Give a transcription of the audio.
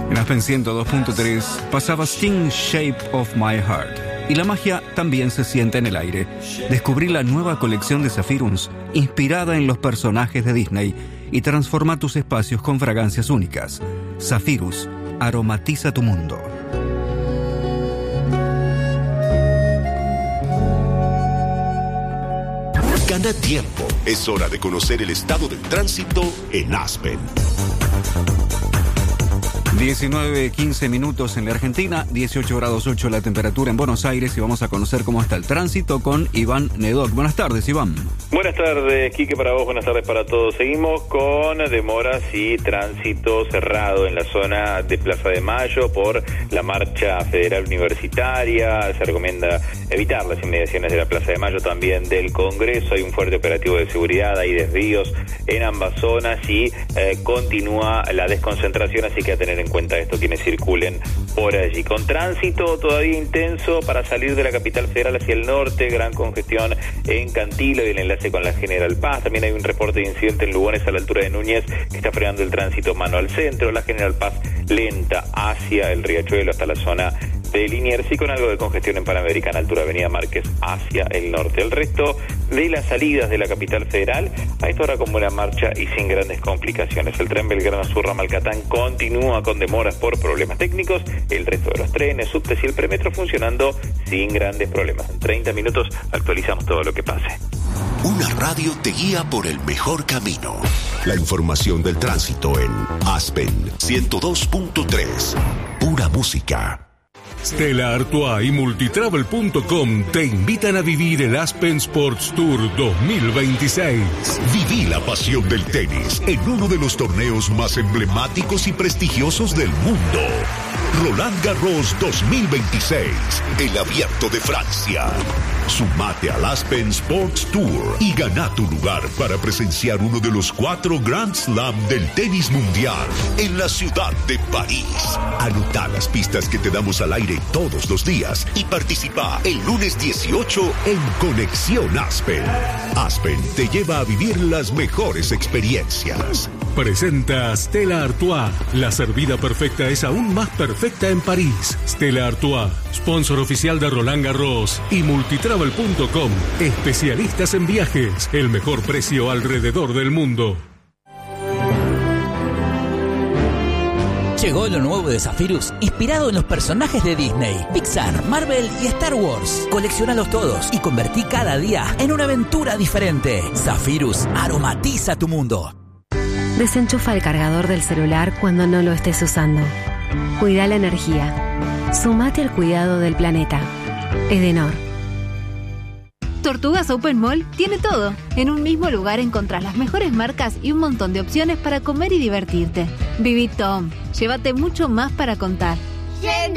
En Aspen 102.3 pasaba Sting Shape of My Heart. Y la magia también se siente en el aire. Descubrí la nueva colección de Zephyrus, inspirada en los personajes de Disney, y transforma tus espacios con fragancias únicas. Zephyrus, aromatiza tu mundo. Gana tiempo. Es hora de conocer el estado del tránsito en Aspen. 19:15 minutos en la Argentina, 18 grados 8 la temperatura en Buenos Aires, y vamos a conocer cómo está el tránsito con Iván Nedoc. Buenas tardes, Iván. Buenas tardes, Quique, para vos, buenas tardes para todos. Seguimos con demoras y tránsito cerrado en la zona de Plaza de Mayo por la marcha federal universitaria. Se recomienda evitar las inmediaciones de la Plaza de Mayo, también del Congreso. Hay un fuerte operativo de seguridad, hay desvíos en ambas zonas y continúa la desconcentración, así que a tener en cuenta esto quienes circulen por allí. Con tránsito todavía intenso para salir de la capital federal hacia el norte, gran congestión en Cantilo y el enlace con la General Paz. También hay un reporte de incidente en Lugones a la altura de Núñez que está frenando el tránsito mano al centro. La General Paz lenta hacia el Riachuelo hasta la zona de Liniers, y con algo de congestión en Panamericana, altura Avenida Márquez hacia el norte. El resto de las salidas de la capital federal a esta hora con buena marcha y sin grandes complicaciones. El tren Belgrano Sur Ramalcatán continúa con demoras por problemas técnicos. El resto de los trenes, subtes y el premetro funcionando sin grandes problemas. En 30 minutos actualizamos todo lo que pase. Una radio te guía por el mejor camino. La información del tránsito en Aspen 102.3. Pura música. Stella Artois y Multitravel.com te invitan a vivir el Aspen Sports Tour 2026. Viví la pasión del tenis en uno de los torneos más emblemáticos y prestigiosos del mundo. Roland Garros 2026, el Abierto de Francia. Sumate al Aspen Sports Tour y gana tu lugar para presenciar uno de los 4 Grand Slam del tenis mundial en la ciudad de París. Anota las pistas que te damos al aire todos los días y participa el lunes 18 en Conexión Aspen. Aspen te lleva a vivir las mejores experiencias. Presenta Stella Artois. La servida perfecta es aún más perfecta en París. Stella Artois, sponsor oficial de Roland Garros y Multitravel.com. Especialistas en viajes. El mejor precio alrededor del mundo. Llegó lo nuevo de Zephyrus, inspirado en los personajes de Disney, Pixar, Marvel y Star Wars. Colecciónalos todos y convertí cada día en una aventura diferente. Zephyrus, aromatiza tu mundo. Desenchufa el cargador del celular cuando no lo estés usando. Cuida la energía. Sumate al cuidado del planeta. Edenor. Tortugas Open Mall tiene todo. En un mismo lugar encontrás las mejores marcas y un montón de opciones para comer y divertirte. Viví Tom. Llévate mucho más para contar.